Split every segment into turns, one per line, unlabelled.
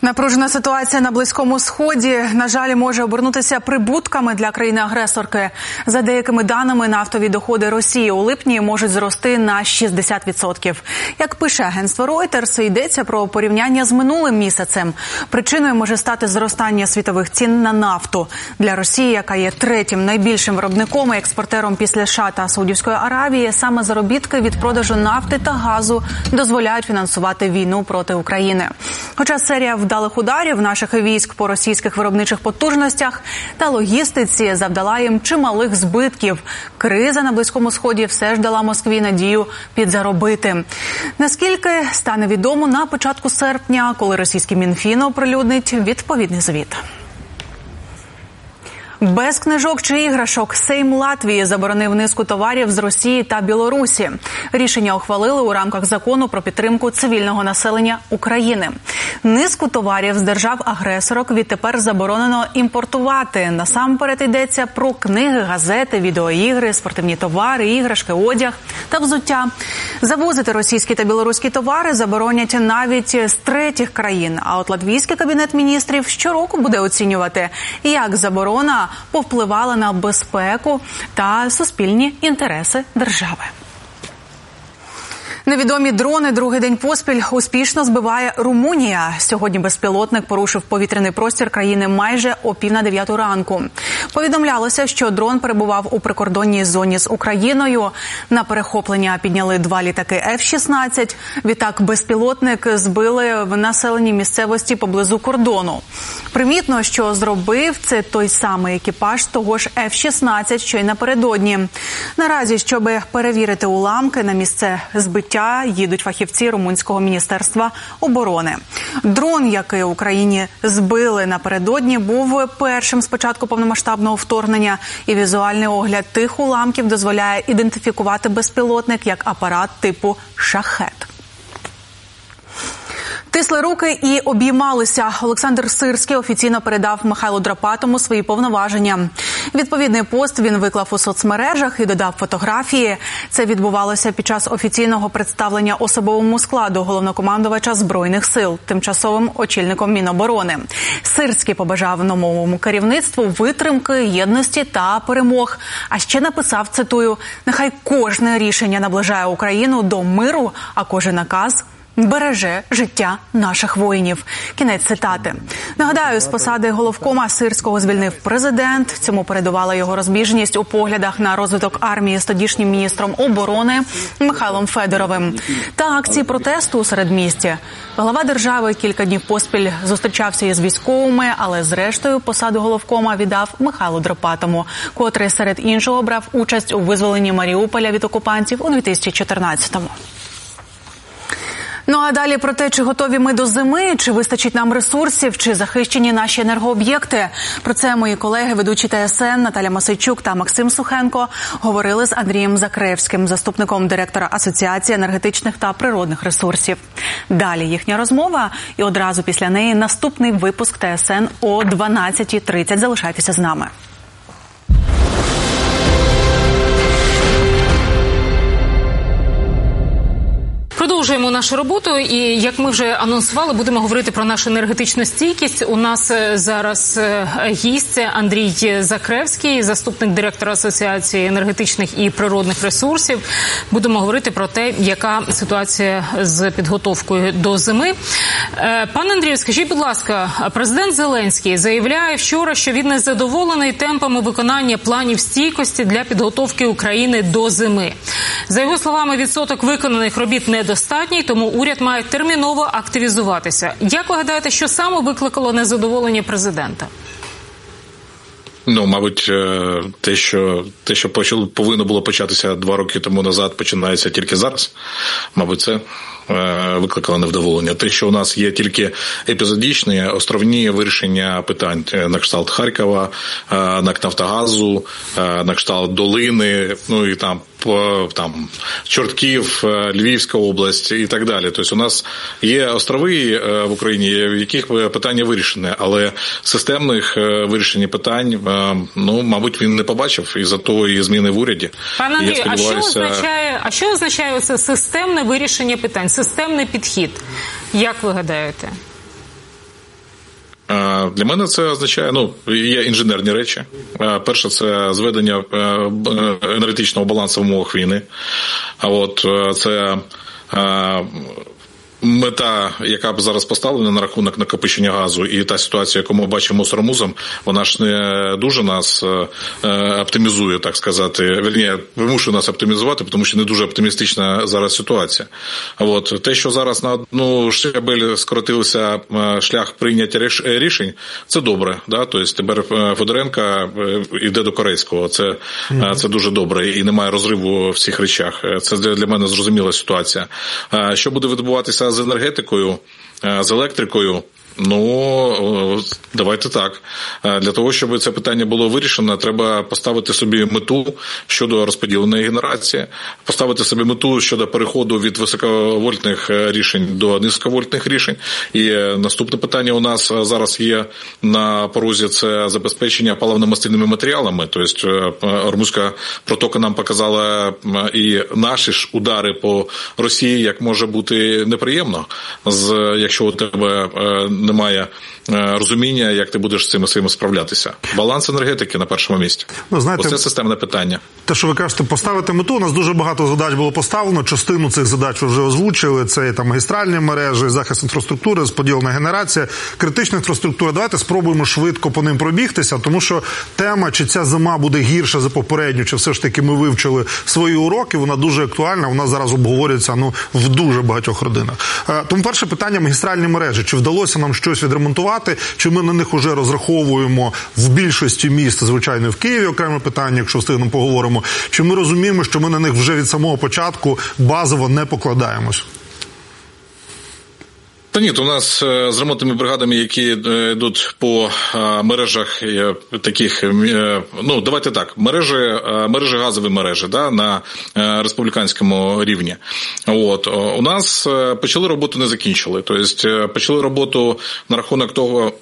Напружена ситуація на Близькому Сході, на жаль, може обернутися прибутками для країни-агресорки. За деякими даними, нафтові доходи Росії у липні можуть зрости на 60%. Як пише агентство Reuters, йдеться про порівняння з минулим місяцем. Причиною може стати зростання світових цін на нафту. Для Росії, яка є третім найбільшим виробником і експортером після США та Саудівської Аравії, саме заробітки від продажу нафти та газу дозволяють фінансувати війну проти України. Хоча серія вдалих ударів наших військ по російських виробничих потужностях та логістиці завдала їм чималих збитків. Криза на Близькому Сході все ж дала Москві надію підзаробити. Наскільки стане відомо на початку серпня, коли російський Мінфін оприлюднить відповідний звіт. Без книжок чи іграшок Сейм Латвії заборонив низку товарів з Росії та Білорусі. Рішення ухвалили у рамках закону про підтримку цивільного населення України. Низку товарів з держав-агресорок відтепер заборонено імпортувати. Насамперед йдеться про книги, газети, відеоігри, спортивні товари, іграшки, одяг та взуття. Завозити російські та білоруські товари заборонять навіть з третіх країн. А от латвійський кабінет міністрів щороку буде оцінювати, як заборона повпливала на безпеку та суспільні інтереси держави. Невідомі дрони другий день поспіль успішно збиває Румунія. Сьогодні безпілотник порушив повітряний простір країни майже о 8:45 ранку. Повідомлялося, що дрон перебував у прикордонній зоні з Україною. На перехоплення підняли 2 літаки F-16. Відтак безпілотник збили в населеній місцевості поблизу кордону. Примітно, що зробив це той самий екіпаж того ж F-16, що й напередодні. Наразі, щоб перевірити уламки, на місце збиття їдуть фахівці Румунського міністерства оборони. Дрон, який Україні збили напередодні, був першим з початку повномасштабного вторгнення, і візуальний огляд тих уламків дозволяє ідентифікувати безпілотник як апарат типу «Шахет». Тисли руки і обіймалися. Олександр Сирський офіційно передав Михайлу Драпатому свої повноваження. Відповідний пост він виклав у соцмережах і додав фотографії. Це відбувалося під час офіційного представлення особовому складу головнокомандувача Збройних сил, тимчасовим очільником Міноборони. Сирський побажав новому керівництву витримки, єдності та перемог. А ще написав, цитую, «Нехай кожне рішення наближає Україну до миру, а кожен наказ береже життя наших воїнів». Кінець цитати. Нагадаю, з посади головкома Сирського звільнив президент. Цьому передувала його розбіжність у поглядах на розвиток армії з тодішнім міністром оборони Михайлом Федоровим. Та акції протесту у середмісті. Глава держави кілька днів поспіль зустрічався із військовими, але зрештою посаду головкома віддав Михайлу Драпатому, котрий серед іншого брав участь у визволенні Маріуполя від окупантів у 2014-му. Ну а далі про те, чи готові ми до зими, чи вистачить нам ресурсів, чи захищені наші енергооб'єкти. Про це мої колеги, ведучі ТСН Наталя Масейчук та Максим Сухенко говорили з Андрієм Закревським, заступником директора Асоціації енергетичних та природних ресурсів. Далі їхня розмова і одразу після неї наступний випуск ТСН о 12:30. Залишайтеся з нами.
Продовжуємо нашу роботу і, як ми вже анонсували, будемо говорити про нашу енергетичну стійкість. У нас зараз гість Андрій Закревський, заступник директора Асоціації енергетичних і природних ресурсів. Будемо говорити про те, яка ситуація з підготовкою до зими. Пане Андрію, скажіть, будь ласка, президент Зеленський заявляє вчора, що він не задоволений темпами виконання планів стійкості для підготовки України до зими. За його словами, відсоток виконаних робіт недостатній, тому уряд має терміново активізуватися. Як ви гадаєте, що саме викликало незадоволення президента?
Ну, мабуть, те, що повинно було початися 2 роки тому назад, починається тільки зараз. Мабуть, це викликало невдоволення. Те, що у нас є тільки епізодичні, островні вирішення питань на кшталт Харкова, на Нафтогазу, на кшталт Долини, ну і там Чортків, Львівська область і так далі. Тобто у нас є острови в Україні, в яких питання вирішені, але системних вирішень питань, ну, мабуть, він не побачив, із-за того і зміни в уряді.
Пане Андрію, а що означає це системне вирішення питань, системний підхід? Як ви гадаєте?
Для мене це означає, є інженерні речі. Перше, це зведення енергетичного балансу в умовах війни. Це мета, яка б зараз поставлена на рахунок накопичення газу, і та ситуація, яку ми бачимо з Ормузом, вона ж не дуже нас оптимізує, так сказати. Вірніше, вимушує нас оптимізувати, тому що не дуже оптимістична зараз ситуація. Те, що зараз на одну щабель скоротився шлях прийняття рішень, це добре. Да? Тобто тепер Федоренко йде до Корейського. Це дуже добре і немає розриву в цих речах. Це для мене зрозуміла ситуація. Що буде відбуватися з енергетикою, з електрикою? Давайте так. Для того, щоб це питання було вирішено, треба поставити собі мету щодо розподіленої генерації, поставити собі мету щодо переходу від високовольтних рішень до низьковольтних рішень. І наступне питання у нас зараз є на порозі – це забезпечення паливно-мастильними матеріалами. Тобто Ормузька протока нам показала і наші ж удари по Росії, як може бути неприємно, якщо у тебе немає розуміння, як ти будеш з цим справлятися. Баланс енергетики на першому місці. Оце системне питання.
Те, що ви кажете, поставити мету, у нас дуже багато задач було поставлено, частину цих задач вже озвучили, це і магістральні мережі, захист інфраструктури, розподілена генерація, критична інфраструктура. Давайте спробуємо швидко по ним пробігтися, тому що тема, чи ця зима буде гірша за попередню, чи все ж таки ми вивчили свої уроки, вона дуже актуальна, вона зараз обговорюється в дуже багатьох родинах. Тому перше питання – магістральні мережі. Чи вдалося нам щось відремонтувати, чи ми на них вже розраховуємо в більшості міст, звичайно, в Києві окреме питання, якщо встигнемо поговоримо, чи ми розуміємо, що ми на них вже від самого початку базово не покладаємось?
Та ні, у нас з ремонтними бригадами, які йдуть по мережах таких, давайте так, мережі газові мережі, да, на республіканському рівні. У нас почали роботу, не закінчили. Тобто почали роботу на рахунок того,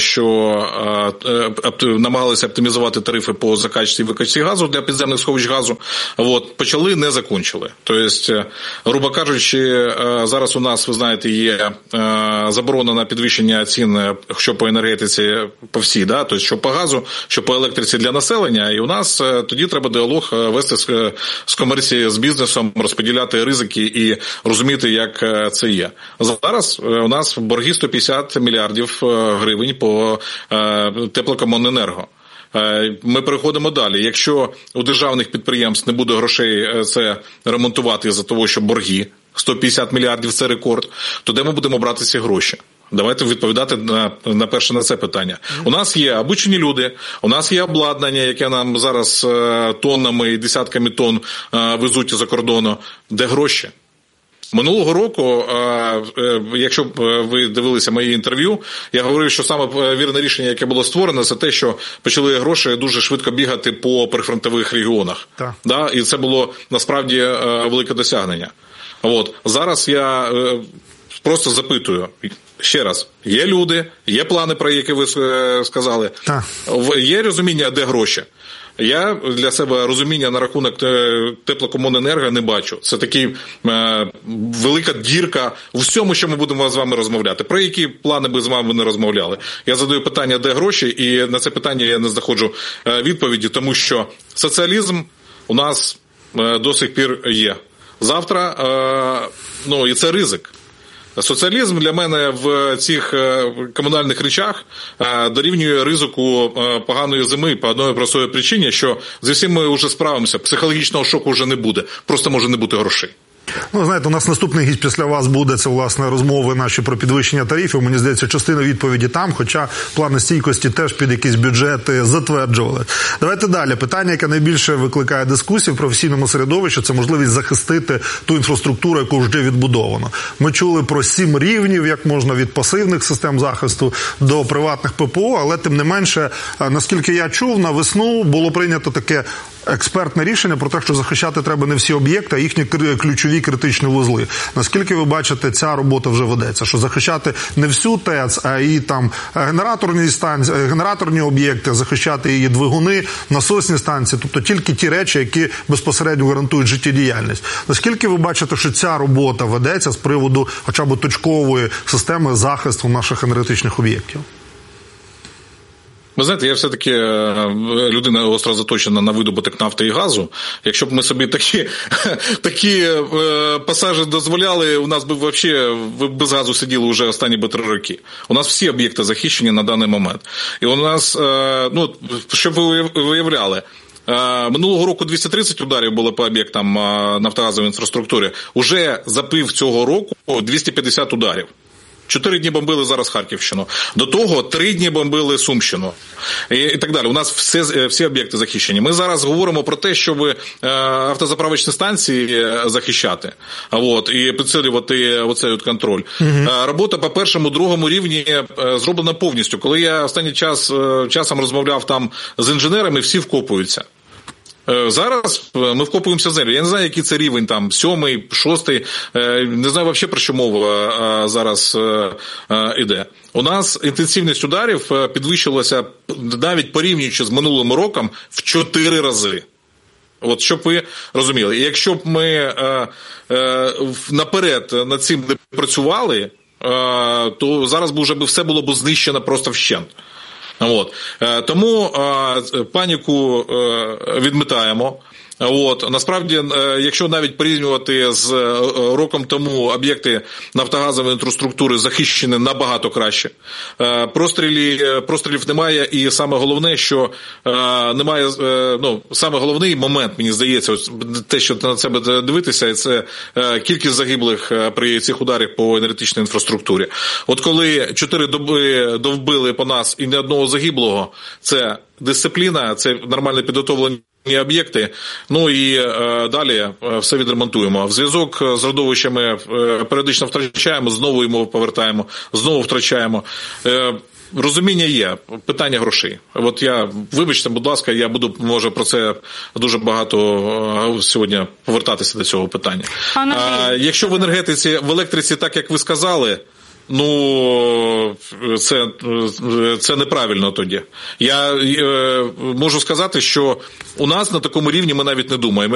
що намагалися оптимізувати тарифи по закачці і викачці газу для підземних сховищ газу. Почали, не закінчили. Тобто, грубо кажучи, зараз у нас, ви знаєте, є заборона на підвищення цін, що по енергетиці, по всій, да? Тобто, що по газу, що по електриці для населення, і у нас тоді треба діалог вести з комерцією, з бізнесом, розподіляти ризики і розуміти, як це є. Зараз у нас борги 150 мільярдів гривень по теплокомуненерго. Ми переходимо далі. Якщо у державних підприємств не буде грошей це ремонтувати за того, що борги 150 мільярдів – це рекорд, то де ми будемо брати ці гроші? Давайте відповідати на перше на це питання. У нас є обучені люди, у нас є обладнання, яке нам зараз тоннами і десятками тонн везуть за кордону. Де гроші? Минулого року, якщо б ви дивилися мої інтерв'ю, я говорив, що саме вірне рішення, яке було створено, це те, що почали гроші дуже швидко бігати по прифронтових регіонах. Да? І це було насправді велике досягнення. Зараз я просто запитую, ще раз, є люди, є плани, про які ви сказали, є розуміння, де гроші. Я для себе розуміння на рахунок теплокомуненерго не бачу. Це такий велика дірка у всьому, що ми будемо з вами розмовляти. Про які плани би з вами не розмовляли. Я задаю питання, де гроші, і на це питання я не знаходжу відповіді, тому що соціалізм у нас до сих пір є. Завтра, і це ризик. Соціалізм для мене в цих комунальних речах дорівнює ризику поганої зими по одної простої причині, що зі всім ми вже справимося, психологічного шоку вже не буде, просто може не бути грошей.
Знаєте, у нас наступний гість після вас буде, це, власне, розмови наші про підвищення тарифів. Мені здається, частина відповіді там, хоча плани стійкості теж під якісь бюджети затверджували. Давайте далі. Питання, яке найбільше викликає дискусію в професійному середовищі, це можливість захистити ту інфраструктуру, яку вже відбудовано. Ми чули про 7 рівнів, як можна від пасивних систем захисту до приватних ППО, але тим не менше, наскільки я чув, на весну було прийнято таке експертне рішення про те, що захищати треба не всі об'єкти, а їхні ключові критичні вузли. Наскільки ви бачите, ця робота вже ведеться? Що захищати не всю ТЕЦ, а і там генераторні станції, генераторні об'єкти, захищати її двигуни, насосні станції, тобто тільки ті речі, які безпосередньо гарантують життєдіяльність. Наскільки ви бачите, що ця робота ведеться з приводу хоча б точкової системи захисту наших енергетичних об'єктів?
Ви знаєте, я все-таки людина остро заточена на видобуток нафти і газу. Якщо б ми собі такі пасажі дозволяли, у нас би взагалі без газу сиділи вже останні 3 роки. У нас всі об'єкти захищені на даний момент. І у нас, щоб ви виявляли, минулого року 230 ударів було по об'єктам нафтогазової інфраструктури. Уже за пів цього року 250 ударів. 4 дні бомбили зараз Харківщину. До того 3 дні бомбили Сумщину. І так далі. У нас всі об'єкти захищені. Ми зараз говоримо про те, щоб автозаправочні станції захищати. І підсилювати оцей контроль. Робота по першому, другому рівні зроблена повністю. Коли я останній часом розмовляв там з інженерами, всі вкопуються. Зараз ми вкопуємося в землю. Я не знаю, який це рівень, там, 7-й, 6-й, не знаю взагалі, про що мова зараз іде. У нас інтенсивність ударів підвищилася, навіть порівнюючи з минулим роком, в 4 рази. От, щоб ви розуміли. І якщо б ми наперед над цим не працювали, то зараз б вже все було б знищено просто вщент. Тому паніку відмітаємо. Насправді, якщо навіть порівнювати з роком тому, об'єкти нафтогазової інфраструктури захищені набагато краще. Прострілів немає, і саме головне, що немає, саме головний момент, мені здається, те, що на себе дивитися, це кількість загиблих при цих ударах по енергетичній інфраструктурі. От коли 4 доби довбили по нас і ні одного загиблого, це дисципліна, це нормально підготовлені об'єкти, і далі все відремонтуємо. В зв'язок з родовищами періодично втрачаємо, знову йому повертаємо, знову втрачаємо. Розуміння є, питання грошей. Вибачте, будь ласка, я буду, може, про це дуже багато сьогодні повертатися до цього питання. Якщо в енергетиці, в електриці, так як ви сказали, це неправильно тоді. Я можу сказати, що у нас на такому рівні ми навіть не думаємо.